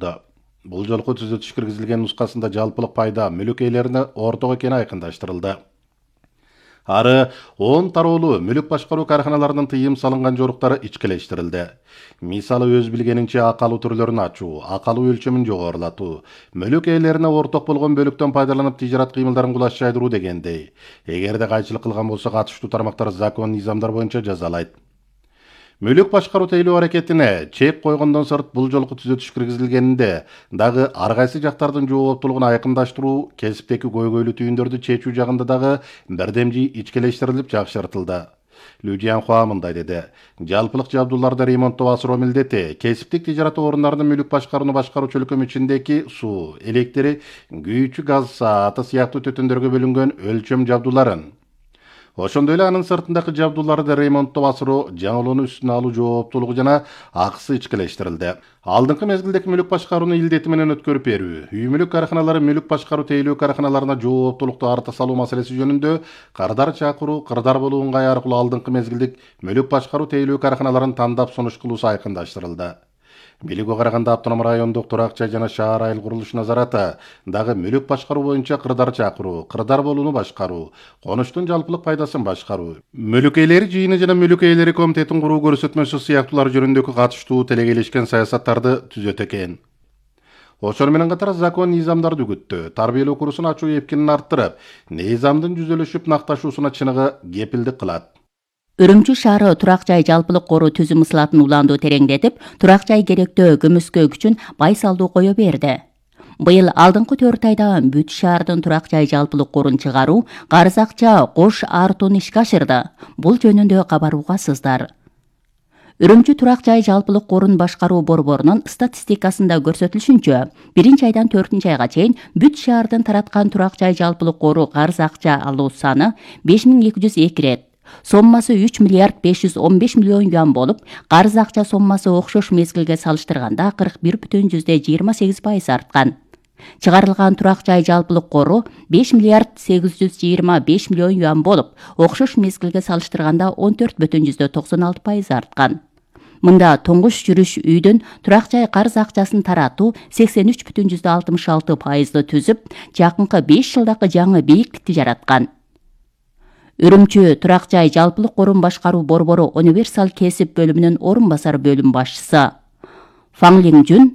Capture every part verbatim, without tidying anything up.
көрсөтүлдү. Бул жолку түзөтүш киргизилген нускасында жалпылык пайда мүлүк ээлерине орток экени айкындаштырылды. Ары он тароолуу мүлүк башкаруу карханаларынын тыйым салынган жоруктары ичкилештирилди. Мисалы өз билгенинче акалуу түрлөрүн ачуу, акалуу өлчөмүн жогорулатуу, мүлүк ээлерине орток болгон бөлүктөн пайдаланып тижарат кыймылдарын кулаш жайдыруу дегендей. Эгерде кайчылык кылган болсо катыштуу тармактар закон низамдар боюнча жазалайт. Мүлүк башкаруу тейлөө аракетине чек койгондон сырт бул жолку түзөтүш киргизилгенинде дагы ар кайсы жактардын жооптуулугун айкындаштыруу, кесиптеги көйгөйлүү түйүндөрдү чечүү жагында дагы бирдемжи ичкелештирилип жакшыртылды. Лю Jianhua мындай деди. Жалпылык жабдууларды ремонттоо асыроо милдети кесиптик тижарат орундарынын мүлүк башкарууну башкаруу чөлкөмү ичиндеги суу, электр, күйүүчү газ сааты сыяктуу төтөндөргө бөлүнгөн өлчөм жабдууларын, ошондой эле анын сыртындагы жабдууларды ремонттоо асыроо, жаңылоону үстүнө алуу жооптуулугу жана акысы ичкелештирилди. Алдыңкы мезгилдеги мүлүк башкарууну илдети менен өткөрүп берүү, үй мүлүк карханалары мүлүк башкаруу тейлөө карханаларына жооптуулукту арта салуу маселеси жөнүндө кырдар чакыруу, кырдар болуу ыңгайы аркылуу алдыңкы мезгилдик мүлүк башкаруу тейлөө карханаларын тандап сунуш кылуусу айкындаштырылды. Билүүгө караганда автоном райондук турак жай жана шаар айыл курулуш назараты дагы мүлүк башкаруу боюнча кырдар чакыруу, кырдар болууну башкаруу, конуштун жалпылык пайдасын башкаруу, мүлүк ээлери жыйыны жана мүлүк ээлери комитетин куруу көрсөтмөсү сыяктуулар жөнүндөгү катыштуу телегейлешкен саясаттарды түзөт экен. Ошону менен катар закон низамдарды үгүттү, тарбиялоо курсун ачуу эпкинин арттырып, низамдын жүзөлөшүп накташуусуна чыныгы кепилдик кылат. Үрүмчү шаары турак жай жалпылык коруу түзүм ысылатын улаандуу тереңдетип, турак жай керектөө көмөскө күчүн байсалдуу кое берди. Быйыл алдыңкы төрт айда бүт шаардын турак жай жалпылык корун чыгаруу, карыз акча кош артууну ишке ашырды. Бул жөнүндө кабар угасыздар. Үрүмчү турак жай жалпылык корун башкаруу борборунун статистикасында көрсөтүлүшүнчө, биринчи айдан төртүнчү айга чейин бүт шаардын тараткан турак жай жалпылык коруу карыз акча алуу саны беш миң эки жүз эки рет, соммасы үч миллиард беш жүз он беш миллион юан болуп, карыз акча соммасы окшош мезгилге салыштырганда кырк бир бүтүн жыйырма сегиз пайыз арткан. Чыгарылган турак жай жалпылык кору беш миллиард сегиз жүз жыйырма беш миллион юан болуп, окшош мезгилге салыштырганда он төрт бүтүн токсон алты пайыз арткан. Мында тоңгуш жүрүш үйдүн турак жай карыз акчасын таратуу сексен үч бүтүн алтымыш алты пайызды түзүп, жакынкы беш жылдагы жаңы бийиктикти жараткан. Үрүмчү турак жай жалпылык корун башкаруу борбору универсал кесип бөлүмүнүн орун басар бөлүм башчысы Фаң Лиңжүн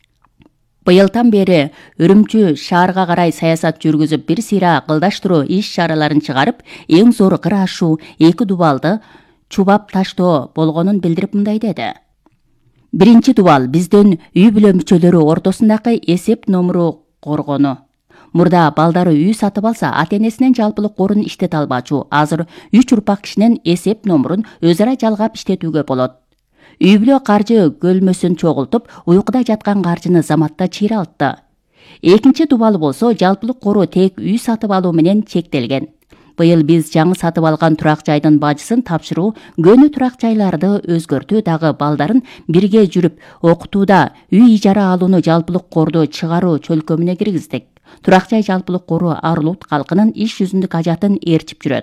быйылдан бери Үрүмчү шаарга карай саясат жүргүзүп, бир сыйра кылдаштыруу иш чараларын чыгарып, эң зор кыр ашуу, эки дубалды чубап таштоо болгонун билдирип мындай деди. Биринчи дубал биздин үй бүлө мүчөлөрү ортосундагы эсеп номуру коргону. Мурда балдары үй сатып алса, ата-энесинен жалпылык корун иштете албачу. Азыр үч урпак кишинин эсеп номурун өз ара жалгап иштетүүгө болот. Үй бүлө каржы көлмөсүн чогултуп, уйкуда жаткан каржыны заматта чыйралтты. Экинчи дубалы болсо жалпылык коруу тек үй сатып алуу менен чектелген. Быйыл биз жаңы сатып алган турак жайдын бажысын тапшыруу, көнү турак жайларды өзгөртүү, дагы балдарын бирге жүрүп окутууда үй ижара алууну жалпылык корду чыгаруу чөлкөмүнө киргиздик. Турак жай жалпылык коруу Арлут калкынын иш жүзүндүк ажатын ээрчип жүрөт.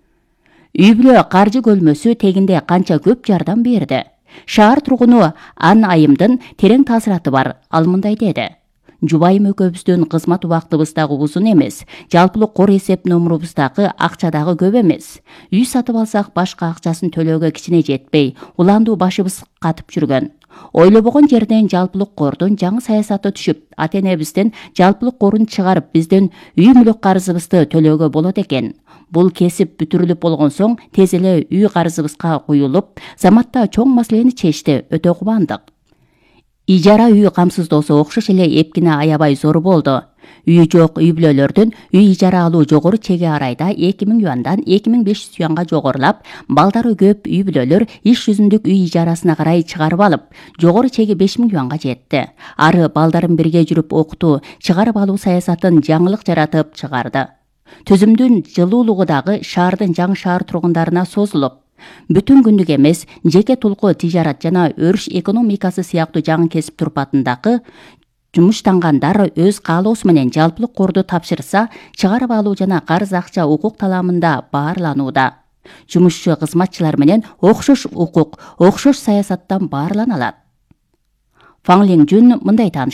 Үй бүлө каржы көлмөсү тегинде канча көп жардам берди. Шаар тургуну Ан Айымдын терең таасираты бар. Ал мындай деди. Жубайым экөөбүздүн кызмат убактыбыз дагы узун эмес. Жалпылык кор эсеп номурубуз дагы акча дагы көп эмес. Үй сатып алсак башка акчасын төлөөгө кичине жетпей, уландуу башыбыз катып жүргөн. Ойлобогон жерден жалпылык кордун жаңы саясаты түшүп, ата-энебизден жалпылык корун чыгарып, биздин үй мүлүк карызыбызды төлөөгө болот экен. Бул кесип бүтүрүлүп болгон соң тез эле үй карызыбызга куюлуп, заматта чоң маселени чечти, өтө кубандык. Ижара үй камсыздоосу окшош эле эпкине аябай зор болду. Үйү жок үй бүлөлөрдүн үй ижара алуу жогору чеги арайда эки миң юандан эки миң беш жүз юанга жогорулап, балдары көп үй бүлөлөр иш жүзүндүк үй ижарасына карай чыгарып алып, жогору чеги беш миң юанга жетти. Ары балдарын бирге жүрүп окутуу, чыгарып алуу саясатын жаңылык жаратып чыгарды. Түзүмдүн жылуулугу дагы шаардын жаңы шаар тургундарына созулуп, бүтүн күндүк эмес, жеке тулку тижарат жана өрүш экономикасы сыяктуу жаңы кесип турпатындагы жумуштангандар өз каалоосу менен жалпылык корду тапшырса, чыгарып алуу жана карыз акча укук таламында баарланууда. Жумушчу кызматчылар менен окшош укук, окшош саясаттан баарлана алат. Фаң Лиңжүн мындай